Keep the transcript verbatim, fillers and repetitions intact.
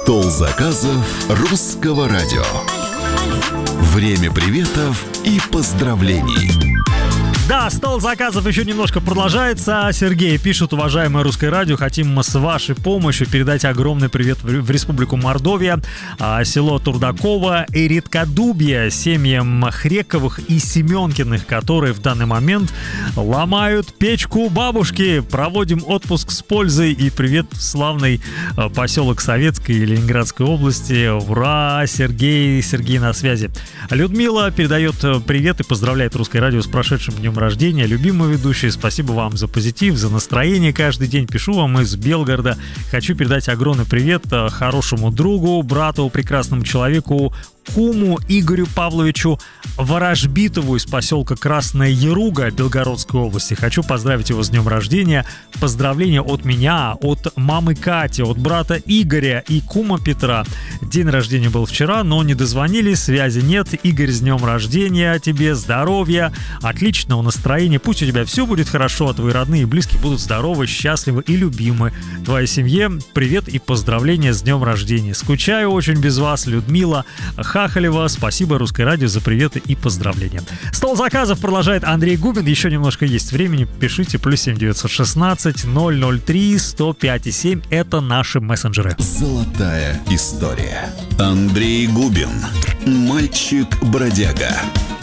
Стол заказов Русского радио. Время приветов и поздравлений. Да, стол заказов еще немножко продолжается. Сергей пишет: уважаемое Русское радио, хотим с вашей помощью передать огромный привет в Республику Мордовия, село Турдаково и Редкодубье, семьям Хрековых и Семенкиных, которые в данный момент ломают печку бабушки. Проводим отпуск с пользой и привет в славный поселок Советской Ленинградской области. Ура! Сергей, Сергей на связи. Людмила передает привет и поздравляет Русское радио с прошедшим днем рождения. Любимые ведущие, спасибо вам за позитив, за настроение каждый день. Пишу вам из Белгорода. Хочу передать огромный привет хорошему другу, брату, прекрасному человеку, куму Игорю Павловичу Ворожбитову из поселка Красная Яруга Белгородской области. Хочу поздравить его с днем рождения. Поздравления от меня, от мамы Кати, от брата Игоря и кума Петра. День рождения был вчера, но не дозвонились, связи нет. Игорь, с днем рождения тебе, здоровья, отличного настроения. Пусть у тебя все будет хорошо, а твои родные и близкие будут здоровы, счастливы и любимы. Твоей семье привет и поздравления с днем рождения. Скучаю очень без вас, Людмила Хахалева. Спасибо, Русское радио, за приветы и поздравления. Стол заказов продолжает Андрей Губин. Еще немножко есть времени. Пишите: плюс семь девятьсот шестнадцать ноль ноль три сто пять и семь. Это наши мессенджеры. Золотая история. Андрей Губин. Мальчик-бродяга.